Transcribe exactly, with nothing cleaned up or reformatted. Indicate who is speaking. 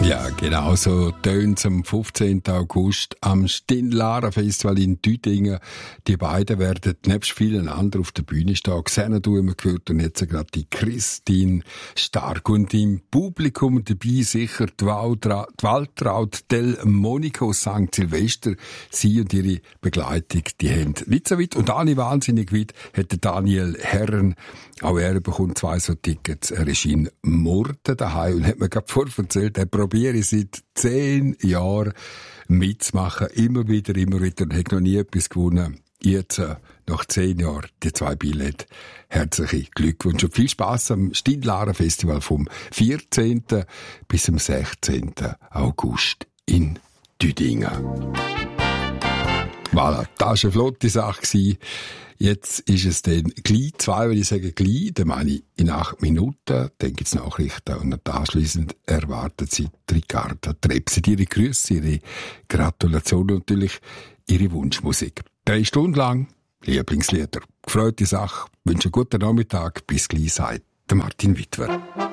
Speaker 1: Ja, genau so tönt es am fünfzehnten August am Stinlara Festival in Düdingen. Die beiden werden nebst vielen anderen auf der Bühne stehen. Xanadu haben wir gehört und jetzt gerade die Christine Stark. Und im Publikum dabei sicher die, Waldra- die Waltraud Del Monico aus Sankt Silvester. Sie und ihre Begleitung, die haben nicht so weit. Und alle wahnsinnig weit hat der Daniel Herren. Auch er bekommt zwei so Tickets. Er ist in Murten daheim und hat mir gerade vorher erzählt, er probiere seit zehn Jahren mitzumachen. Immer wieder, immer wieder. Und hat noch nie etwas gewonnen. Jetzt, äh, nach zehn Jahren, die zwei Billette. Herzliche Glückwünsche und viel Spass am Stinlara Festival vom vierzehnten bis zum sechzehnten August in Düdingen. Voilà, das war eine flotte Sache. Jetzt ist es dann gleich zwei, wenn ich sage gleich, dann meine ich in acht Minuten, dann gibt es Nachrichten und anschliessend erwartet sie die Ricarda Trepsi, ihre Grüße, ihre Gratulationen und natürlich ihre Wunschmusik. Drei Stunden lang Lieblingslieder. Gefreute Sache, wünsche einen guten Nachmittag, bis gleich, sagt der Martin Wittwer.